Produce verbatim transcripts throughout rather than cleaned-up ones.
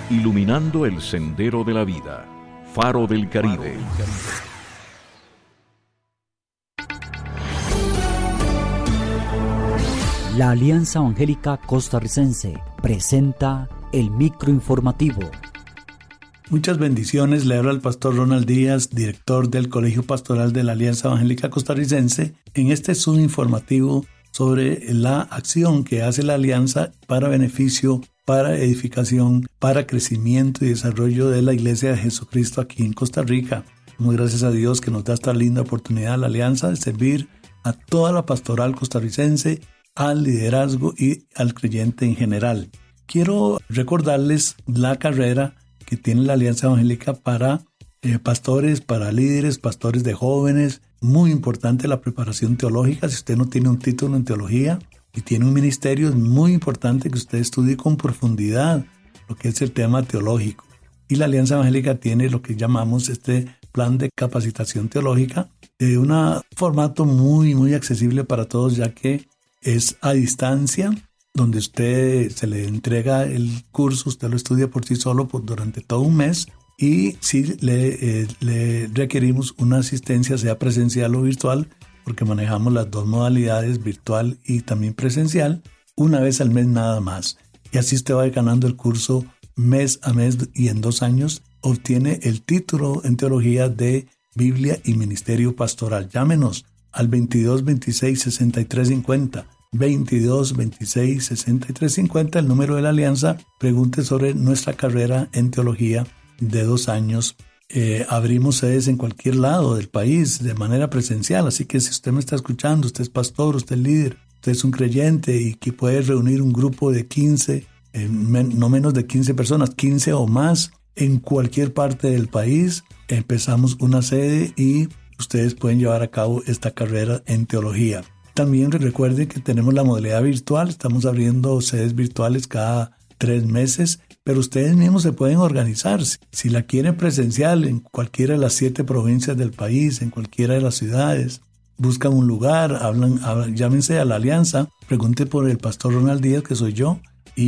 Iluminando el sendero de la vida. Faro del Caribe. La Alianza Evangélica Costarricense presenta el microinformativo. Muchas bendiciones, le habla el pastor Ronald Díaz, director del Colegio Pastoral de la Alianza Evangélica Costarricense, en este subinformativo sobre la acción que hace la Alianza para beneficio, para edificación, para crecimiento y desarrollo de la Iglesia de Jesucristo aquí en Costa Rica. Muy gracias a Dios que nos da esta linda oportunidad la Alianza de servir a toda la pastoral costarricense, al liderazgo y al creyente en general. Quiero recordarles la carrera que tiene la Alianza Evangélica para eh, pastores, para líderes, pastores de jóvenes. Muy importante la preparación teológica. Si usted no tiene un título en teología y tiene un ministerio, es muy importante que usted estudie con profundidad lo que es el tema teológico. Y la Alianza Evangélica tiene lo que llamamos este plan de capacitación teológica de un formato muy, muy accesible para todos, ya que es a distancia, donde usted se le entrega el curso, usted lo estudia por sí solo por, durante todo un mes, y sí le, eh, le requerimos una asistencia, sea presencial o virtual, porque manejamos las dos modalidades, virtual y también presencial, una vez al mes nada más. Y así usted va ganando el curso mes a mes y en dos años obtiene el título en teología de Biblia y Ministerio Pastoral. Llámenos al veintidós veintiséis sesenta y tres cincuenta. veintidós veintiséis sesenta y tres cincuenta, el número de la Alianza. Pregunte sobre nuestra carrera en teología de dos años. Eh, abrimos sedes en cualquier lado del país de manera presencial, así que si usted me está escuchando, usted es pastor, usted es líder, usted es un creyente y que puede reunir un grupo de quince, eh, men, no menos de quince personas, quince o más en cualquier parte del país, empezamos una sede y ustedes pueden llevar a cabo esta carrera en teología. También recuerden que tenemos la modalidad virtual, estamos abriendo sedes virtuales cada tres meses, pero ustedes mismos se pueden organizar. Si la quieren presencial en cualquiera de las siete provincias del país, en cualquiera de las ciudades, buscan un lugar, hablan, hablan llámense a la Alianza, pregunten por el pastor Ronald Díaz, que soy yo,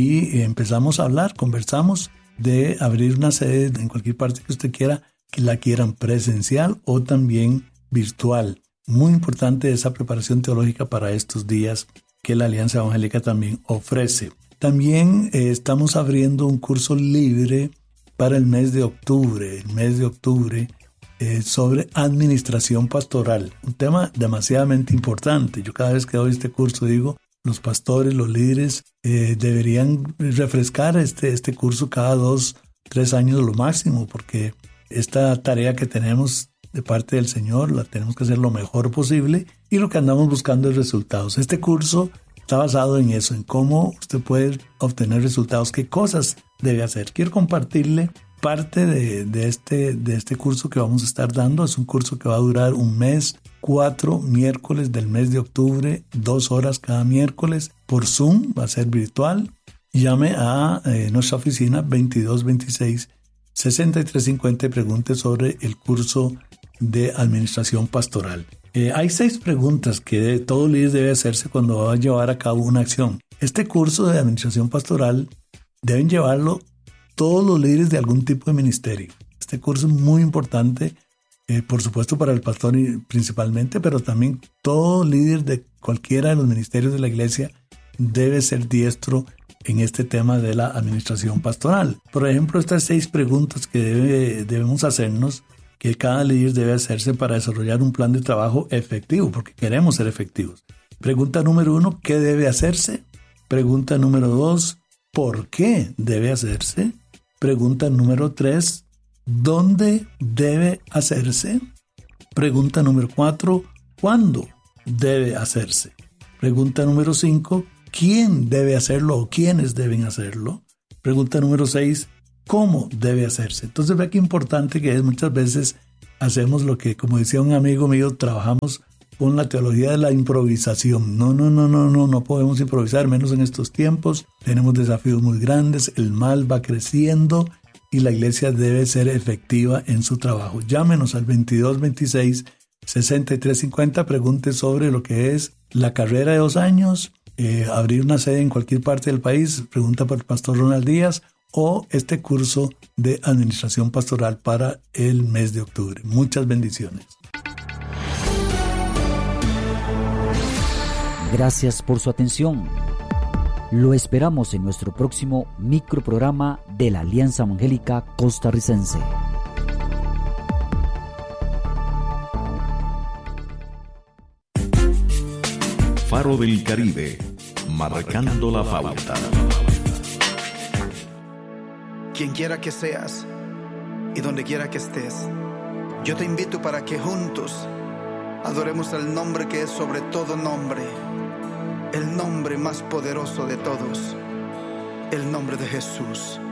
y empezamos a hablar, conversamos de abrir una sede en cualquier parte que usted quiera, que la quieran presencial o también virtual. Muy importante esa preparación teológica para estos días que la Alianza Evangélica también ofrece. También eh, estamos abriendo un curso libre para el mes de octubre, el mes de octubre eh, sobre administración pastoral. Un tema demasiadamente importante. Yo cada vez que doy este curso digo, los pastores, los líderes eh, deberían refrescar este, este curso cada dos, tres años lo máximo, porque esta tarea que tenemos de parte del Señor la tenemos que hacer lo mejor posible y lo que andamos buscando es resultados. Este curso está basado en eso, en cómo usted puede obtener resultados, qué cosas debe hacer. Quiero compartirle parte de, de, este, de este curso que vamos a estar dando. Es un curso que va a durar un mes, cuatro miércoles del mes de octubre, dos horas cada miércoles por Zoom, va a ser virtual. Llame a eh, nuestra oficina veintidós veintiséis sesenta y tres cincuenta y pregunte sobre el curso de administración pastoral. Eh, hay seis preguntas que todo líder debe hacerse cuando va a llevar a cabo una acción. Este curso de administración pastoral deben llevarlo todos los líderes de algún tipo de ministerio. Este curso es muy importante, eh, por supuesto para el pastor principalmente, pero también todo líder de cualquiera de los ministerios de la iglesia debe ser diestro en este tema de la administración pastoral. Por ejemplo, estas seis preguntas que debe, debemos hacernos, que cada líder debe hacerse para desarrollar un plan de trabajo efectivo, porque queremos ser efectivos. Pregunta número uno, ¿qué debe hacerse? Pregunta número dos, ¿por qué debe hacerse? Pregunta número tres, ¿dónde debe hacerse? Pregunta número cuatro, ¿cuándo debe hacerse? Pregunta número cinco, ¿quién debe hacerlo o quiénes deben hacerlo? Pregunta número seis, ¿cómo debe hacerse? Entonces vea qué importante que es. Muchas veces hacemos lo que, como decía un amigo mío, trabajamos con la teología de la improvisación. No, no, no, no, no, no podemos improvisar, menos en estos tiempos. Tenemos desafíos muy grandes, el mal va creciendo y la iglesia debe ser efectiva en su trabajo. Llámenos al veintidós veintiséis sesenta y tres cincuenta, pregunte sobre lo que es la carrera de dos años, eh, abrir una sede en cualquier parte del país, pregunta por el pastor Ronald Díaz, o este curso de administración pastoral para el mes de octubre. Muchas bendiciones. Gracias por su atención. Lo esperamos en nuestro próximo microprograma de la Alianza Evangélica Costarricense. Faro del Caribe, marcando la pauta. Quien quiera que seas y donde quiera que estés, yo te invito para que juntos adoremos el nombre que es sobre todo nombre, el nombre más poderoso de todos, el nombre de Jesús.